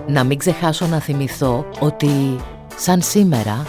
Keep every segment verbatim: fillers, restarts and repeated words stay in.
Να μην ξεχάσω να θυμηθώ ότι σαν σήμερα...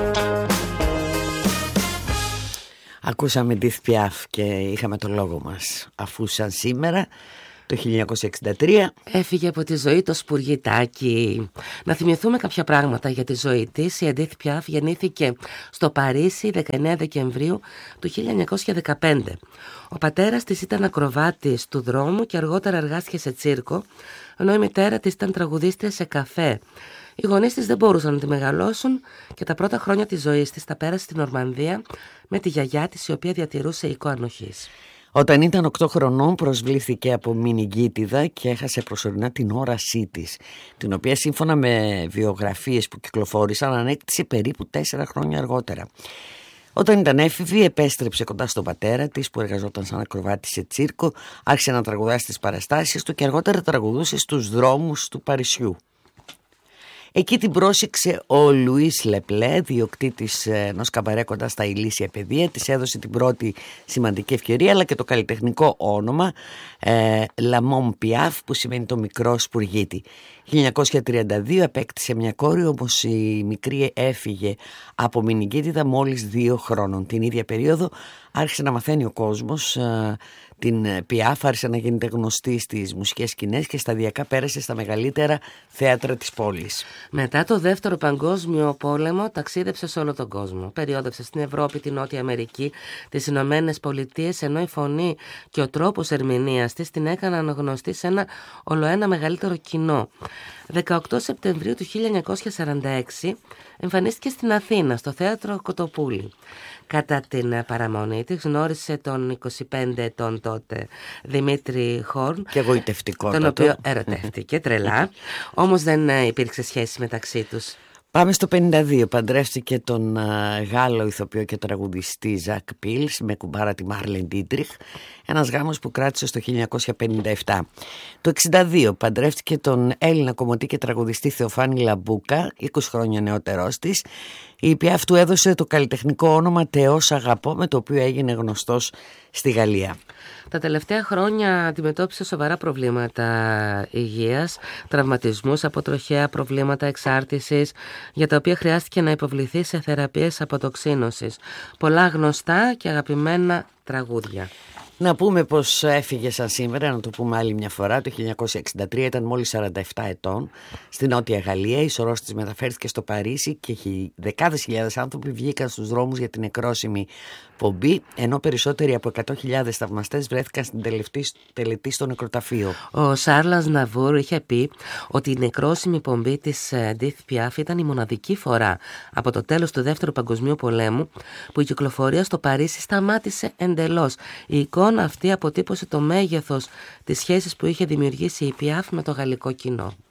Ακούσαμε Edith Piaf και είχαμε το λόγο μας, αφού σαν σήμερα το χίλια εννιακόσια εξήντα τρία έφυγε από τη ζωή το σπουργητάκι. Να θυμηθούμε κάποια πράγματα για τη ζωή της. Η Edith Piaf γεννήθηκε στο Παρίσι δεκαεννέα Δεκεμβρίου του χίλια εννιακόσια δεκαπέντε. Ο πατέρας της ήταν ακροβάτης του δρόμου και αργότερα εργάστηκε σε τσίρκο, ενώ η μητέρα της ήταν τραγουδίστρια σε καφέ. Οι γονείς της δεν μπορούσαν να τη μεγαλώσουν και τα πρώτα χρόνια της ζωής της τα πέρασε στην Νορμανδία με τη γιαγιά της, η οποία διατηρούσε οικό ανοχής. Όταν ήταν οκτώ χρονών προσβλήθηκε από μηνυγκίτιδα και έχασε προσωρινά την όρασή της, την οποία σύμφωνα με βιογραφίες που κυκλοφόρησαν ανέκτησε περίπου τέσσερα χρόνια αργότερα. Όταν ήταν έφηβη επέστρεψε κοντά στον πατέρα της που εργαζόταν σαν ακροβάτη σε τσίρκο, άρχισε να τραγουδά στις παραστάσεις του και αργότερα τραγουδούσε στους δρόμους του Παρισιού. Εκεί την πρόσεξε ο Λουίς Λεπλέ, διοκτήτης ενός καμπαρέ κοντά στα ηλίσια παιδεία. Της έδωσε την πρώτη σημαντική ευκαιρία, αλλά και το καλλιτεχνικό όνομα ε, La Mon Piaf, που σημαίνει το μικρό σπουργίτη. χίλια εννιακόσια τριάντα δύο απέκτησε μια κόρη, όμως η μικρή έφυγε από μηνυγκίτιδα μόλις δύο χρόνων. Την ίδια περίοδο άρχισε να μαθαίνει ο κόσμος ε, την Piaf, άρχισε να γίνεται γνωστή στις μουσικές σκηνές και σταδιακά πέρασε στα μεγαλύτερα θέατρα της πόλης. Μετά το δεύτερο παγκόσμιο πόλεμο ταξίδεψε σε όλο τον κόσμο. Περιόδευσε στην Ευρώπη, την Νότια Αμερική, τις Ηνωμένες Πολιτείες, ενώ η φωνή και ο τρόπος ερμηνείας της την έκαναν γνωστή σε ένα ολοένα μεγαλύτερο κοινό. δεκαοκτώ Σεπτεμβρίου του χίλια εννιακόσια σαράντα έξι εμφανίστηκε στην Αθήνα, στο θέατρο Κοτοπούλη. Κατά την παραμονή της γνώρισε τον είκοσι πέντε ετών τότε Δημήτρη Χόρν, και εγωιτευτικό, τον οποίο ερωτεύτηκε τρελά, όμως δεν υπήρξε σχέση μεταξύ τους. Πάμε στο πενήντα δύο. Παντρεύτηκε τον uh, Γάλλο ηθοποιό και τραγουδιστή Ζακ Πίλς με κουμπάρα τη Μάρλεν Ντίτριχ, ένας γάμος που κράτησε στο χίλια εννιακόσια πενήντα επτά. Το εξήντα δύο παντρεύτηκε τον Έλληνα κομμωτή και τραγουδιστή Θεοφάνη Λαμπούκα, είκοσι χρόνια νεότερός της. Η Piaf του έδωσε το καλλιτεχνικό όνομα Τεός Αγαπώ, με το οποίο έγινε γνωστός στη Γαλλία. Τα τελευταία χρόνια αντιμετώπισε σοβαρά προβλήματα υγείας, τραυματισμούς από τροχαία, προβλήματα εξάρτησης, για τα οποία χρειάστηκε να υποβληθεί σε θεραπείες αποτοξίνωσης. Πολλά γνωστά και αγαπημένα τραγούδια. Να πούμε πως έφυγε σαν σήμερα, να το πούμε άλλη μια φορά, το χίλια εννιακόσια εξήντα τρία, ήταν μόλις σαράντα επτά ετών, στη Νότια Γαλλία. Η σωρός της μεταφέρθηκε στο Παρίσι και δεκάδες χιλιάδες άνθρωποι βγήκαν στους δρόμους για την νεκρόσιμη πομπή, ενώ περισσότεροι από εκατό χιλιάδες θαυμαστές βρέθηκαν στην τελετή στο νεκροταφείο. Ο Σάρλ Αznavour είχε πει ότι η νεκρόσιμη πομπή της Edith Piaf ήταν η μοναδική φορά από το τέλος του Δεύτερου Παγκοσμίου Πολέμου που η κυκλοφορία στο Παρίσι σταμάτησε εντελώς. Η εικόνα αυτή αποτύπωσε το μέγεθος της σχέσης που είχε δημιουργήσει η Piaf με το γαλλικό κοινό.